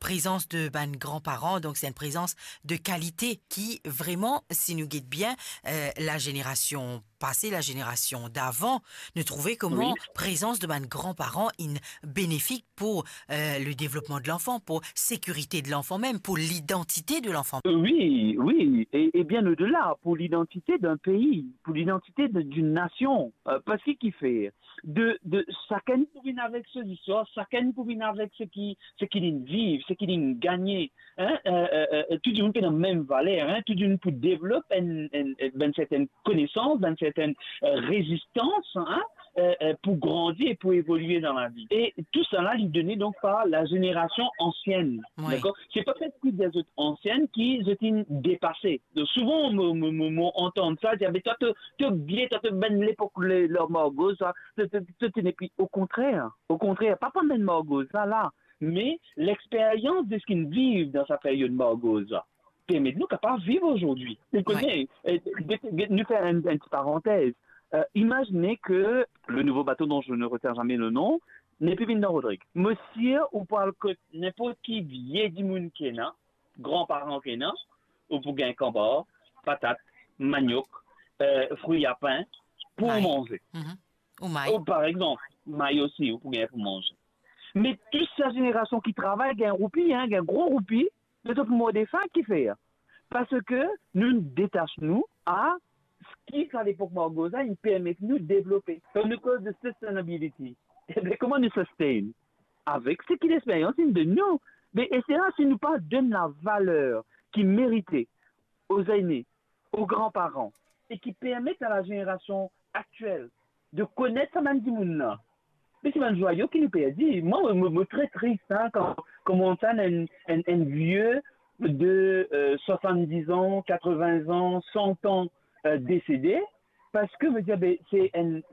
présence de ben, grands-parents, donc c'est une présence de qualité qui vraiment, si nous guide bien, la génération passée, la génération d'avant, nous trouvait comment Oui, présence de ben, grands-parents est bénéfique pour le développement de l'enfant, pour sécurité de l'enfant même, pour l'identité de l'enfant. oui, oui, et bien au-delà, pour l'identité d'un pays, pour l'identité d'une nation, parce qu'il fait chacun pour venir avec ses histoires, chacun pour venir avec ce qu'il vit, ce qu'il gagne, hein, tout le monde est dans la même valeur, hein, tout le monde pour développer une certaine connaissance, une certaine résistance, hein, pour grandir et pour évoluer dans la vie. Et tout cela est donné donc par la génération ancienne. Oui. D'accord? C'est pas fait que des autres anciennes qui étaient dépassées. Donc souvent, on entend ça, dire, mais toi, tu oublié, toi, tu ben l'époque, leur Margot, ça, et puis au contraire, pas pendant Margot, ça là, mais l'expérience de ce qu'ils vivent dans sa période Margot, ça permet de nous capables de vivre aujourd'hui. Vous Oui. connaissez, nous faire une petite parenthèse. Imaginez que le nouveau bateau dont je ne retiens jamais le nom n'est plus venu dans Rodrigue. Monsieur, ou parle que n'importe qui vieille du monde qui est là, grands-parents qui est là, ou pour gagner cambard, patates, manioc, fruits à pain, pour Maï. manger. Ou maï. Ou par exemple, maille aussi, ou pour gagner pour manger. Mais toute sa génération qui travaille, il y a un roupie, hein, il y a un gros roupie, de tout le monde des femmes qui fait. Parce que nous nous détachons à ce qui, à l'époque Margosa, il permet de nous développer. Comme nous cause de sustainability. Eh bien, comment nous sustain? Avec ce qui l'expérience de nous. Mais et c'est là, si nous pas donne la valeur qui méritait aux aînés, aux grands-parents, et qui permettent à la génération actuelle de connaître ça même du monde là. Mais c'est un joyau qui nous perdit. Moi, je me très triste hein, quand on entend un vieux de 70 ans, 80 ans, 100 ans décédé, parce que je veux dire, ben, c'est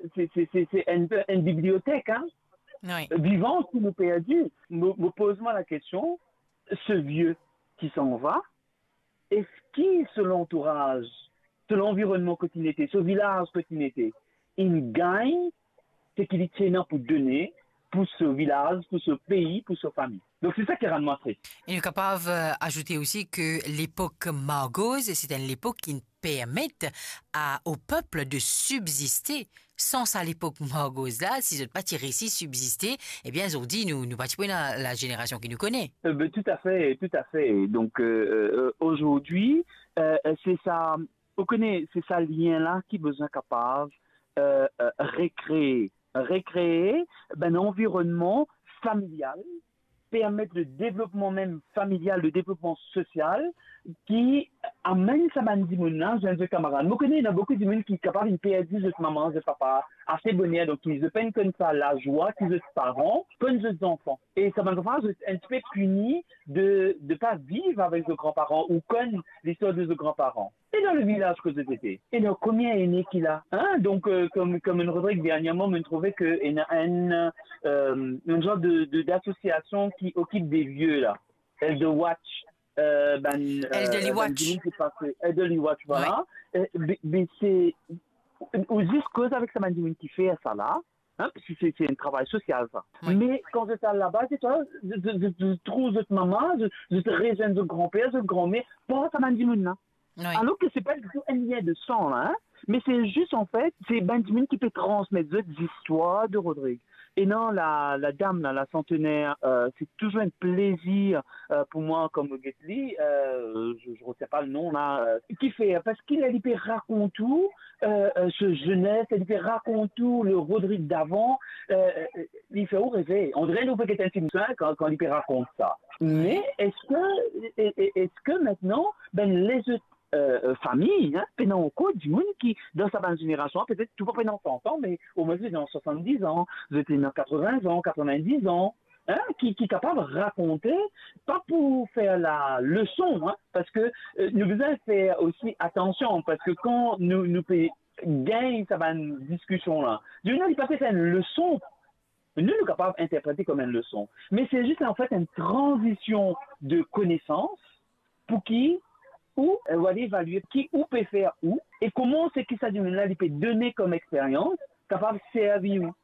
une bibliothèque hein, Oui. vivante qui nous perdit. Me pose-moi la question, ce vieux qui s'en va, est-ce qui, ce l'entourage, ce l'environnement que tu étais, ce village que tu étais, il gagne ce qu'il tient pour donner pour ce village, pour ce pays, pour sa famille. Donc c'est ça qui rend moi triste. Et nous sommes capables d'ajouter aussi que l'époque margose, c'est une époque qui permet au peuple de subsister. Sans ça, l'époque margose là, si je ne pas tirer ici subsister, eh bien, ils ont dit, nous participons à la génération qui nous connaît. Ben, tout à fait, tout à fait. Donc aujourd'hui, c'est ça, on connaît, c'est ça lien-là qui est besoin capable recréer ben, un environnement familial, permettre le développement même familial, le développement social, qui amène ça m'a dit mon j'ai camarade. Moi, connais, il y a beaucoup de monde qui sont capables de payer de maman, de papa, assez bonheur, donc ils se peignent comme ça, la joie, qu'ils sont parents, comme des enfants. Et ça m'a un petit peu puni de ne pas vivre avec les grands-parents ou comme l'histoire de ses grands-parents. Et dans le village que j'étais. Et donc, combien est né qu'il a? Hein? Donc, comme une rubrique dernièrement, me trouvait qu'il y a un genre d'association qui occupe des vieux, là. The Watch. Elderly Jimmy Watch. qui passe Elderly Watch, Oui. voilà. Mais c'est juste cause avec ça, Jimmy qui fait ça là. Hein, parce que c'est un travail social, ça. Oui. Mais quand j'étais là-bas, c'est toi, je trouve cette maman, je région de grand-père, de grand-mère, pour ça, Jimmy, là. Oui. Alors que c'est pas du tout un lien de sang, là, hein? Mais c'est juste, en fait, c'est Benjamin qui peut transmettre des histoires de Rodrigue. Et non, la dame, là, la centenaire, c'est toujours un plaisir pour moi, comme Gately, je ne retiens pas le nom, là, qui fait, parce qu'il a peut raconter tout, ce jeunesse, il peut raconter tout, le Rodrigue d'avant, il fait où rêver. On dirait nous peut-être un film quand il peut raconter ça. Mais Oui. est-ce que maintenant, ben, les autres famille, hein, pendant au cours du monde qui, dans sa bonne génération, peut-être tout pas pendant 100 ans, mais au moins dans 70 ans, vous êtes dans 80 ans, 90 ans, hein, qui est capable de raconter, pas pour faire la leçon, hein, parce que nous devons faire aussi attention, parce que quand nous gagnons cette discussion-là, Dieu n'a pas fait une leçon. Nous sommes capables d'interpréter comme une leçon. Mais c'est juste en fait une transition de connaissances pour qui ou on va évaluer qui ou peut faire où et comment c'est que ça dit là il peut donner comme expérience capable de servir où.